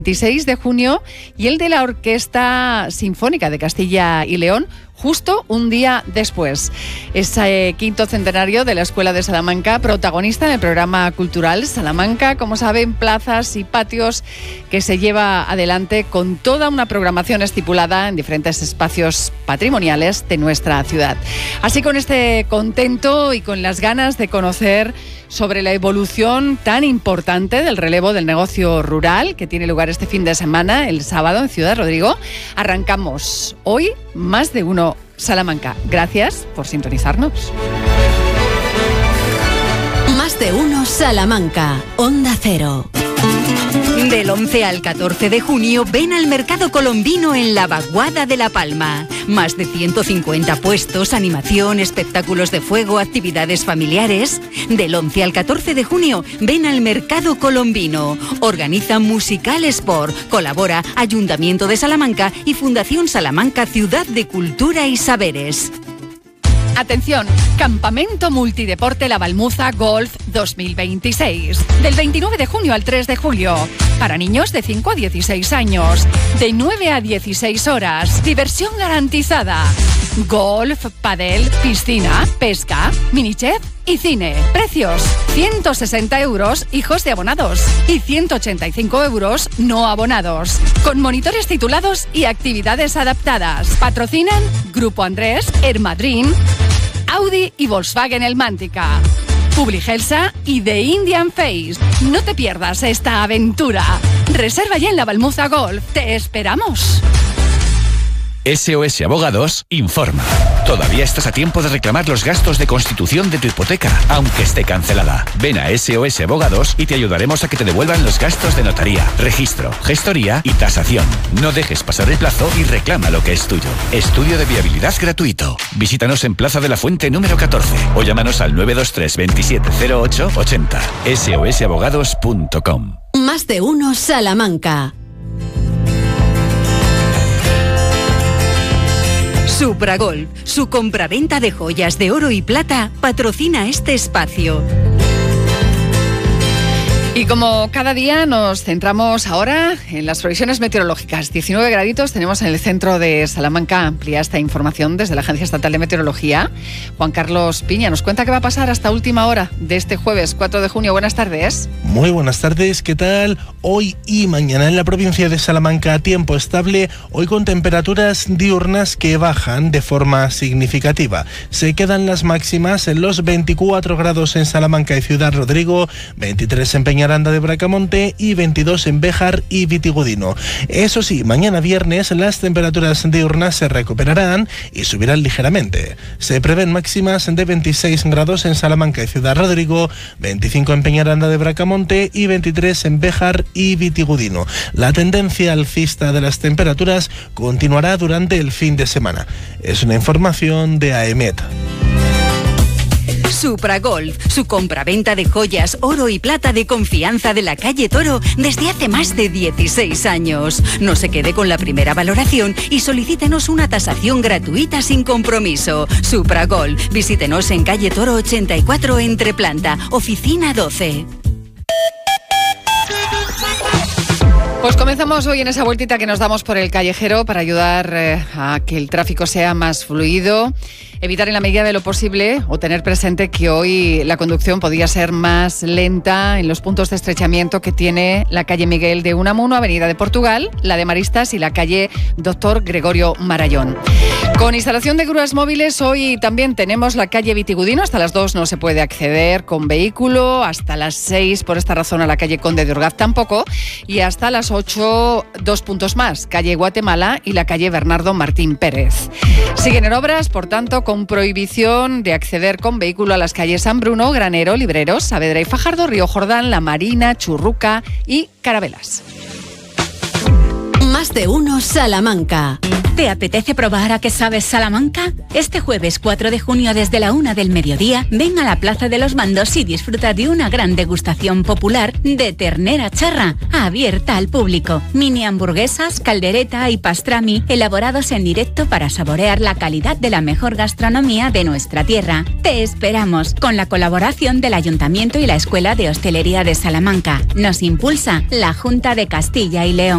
26 de junio y el de la Orquesta Sinfónica de Castilla y León justo un día después. Es quinto centenario de la Escuela de Salamanca, protagonista en el programa cultural Salamanca, como saben, plazas y patios, que se lleva adelante con toda una programación estipulada en diferentes espacios patrimoniales de nuestra ciudad. Así, con este contento y con las ganas de conocer sobre la evolución tan importante del relevo del negocio rural que tiene lugar este fin de semana, el sábado, en Ciudad Rodrigo, arrancamos hoy Más de Uno Salamanca. Gracias por sintonizarnos. Más de Uno Salamanca, Onda Cero. Del 11 al 14 de junio, ven al Mercado Colombino en la Vaguada de La Palma. Más de 150 puestos, animación, espectáculos de fuego, actividades familiares. Del 11 al 14 de junio, ven al Mercado Colombino. Organiza Musical Sport. Colabora Ayuntamiento de Salamanca y Fundación Salamanca Ciudad de Cultura y Saberes. Atención, Campamento Multideporte La Balmuza Golf 2026. Del 29 de junio al 3 de julio. Para niños de 5 a 16 años. De 9 a 16 horas. Diversión garantizada. Golf, pádel, piscina, pesca, minichef y cine. Precios: 160 euros hijos de abonados y 185 euros no abonados. Con monitores titulados y actividades adaptadas. Patrocinan Grupo Andrés, Ermadrin, Audi y Volkswagen Elmántica, Publigelsa y The Indian Face. No te pierdas esta aventura. Reserva ya en La Balmuza Golf. ¡Te esperamos! SOS Abogados informa. Todavía estás a tiempo de reclamar los gastos de constitución de tu hipoteca, aunque esté cancelada. Ven a SOS Abogados y te ayudaremos a que te devuelvan los gastos de notaría, registro, gestoría y tasación. No dejes pasar el plazo y reclama lo que es tuyo. Estudio de viabilidad gratuito. Visítanos en Plaza de la Fuente número 14 o llámanos al 923 27 08 80. sosabogados.com. Más de Uno Salamanca. Supragolf, su compraventa de joyas de oro y plata, patrocina este espacio. Y como cada día nos centramos ahora en las previsiones meteorológicas. 19 graditos tenemos en el centro de Salamanca. Amplía esta información desde la Agencia Estatal de Meteorología. Juan Carlos Piña nos cuenta qué va a pasar hasta última hora de este jueves 4 de junio. Buenas tardes. Muy buenas tardes, ¿qué tal? Hoy y mañana en la provincia de Salamanca, tiempo estable, hoy con temperaturas diurnas que bajan de forma significativa. Se quedan las máximas en los 24 grados en Salamanca y Ciudad Rodrigo, 23 en Peñaranda de Bracamonte y 22 en Béjar y Vitigudino. Eso sí, mañana viernes las temperaturas diurnas se recuperarán y subirán ligeramente. Se prevén máximas de 26 grados en Salamanca y Ciudad Rodrigo, 25 en Peñaranda de Bracamonte y 23 en Béjar y Vitigudino. La tendencia alcista de las temperaturas continuará durante el fin de semana. Es una información de AEMET. Supragolf, su compraventa de joyas, oro y plata de confianza de la calle Toro desde hace más de 16 años. No se quede con la primera valoración y solicítenos una tasación gratuita sin compromiso. Supragolf, visítenos en calle Toro 84 entre planta, oficina 12. Pues comenzamos hoy en esa vueltita que nos damos por el callejero para ayudar a que el tráfico sea más fluido, evitar en la medida de lo posible o tener presente que hoy la conducción podría ser más lenta en los puntos de estrechamiento que tiene la calle Miguel de Unamuno, Avenida de Portugal, la de Maristas y la calle Doctor Gregorio Marayón. Con instalación de grúas móviles, hoy también tenemos la calle Vitigudino. Hasta las 2 no se puede acceder con vehículo, hasta las 6 por esta razón a la calle Conde de Orgaz tampoco, y hasta las 8 2 puntos más, calle Guatemala y la calle Bernardo Martín Pérez. Siguen en obras, por tanto, con prohibición de acceder con vehículo a las calles San Bruno, Granero, Libreros, Saavedra y Fajardo, Río Jordán, La Marina, Churruca y Carabelas. Más de Uno Salamanca. ¿Te apetece probar a qué sabes Salamanca? Este jueves 4 de junio desde la 1 del mediodía, ven a la Plaza de los Mandos y disfruta de una gran degustación popular de ternera charra, abierta al público. Mini hamburguesas, caldereta y pastrami, elaborados en directo para saborear la calidad de la mejor gastronomía de nuestra tierra. Te esperamos, con la colaboración del Ayuntamiento y la Escuela de Hostelería de Salamanca. Nos impulsa la Junta de Castilla y León.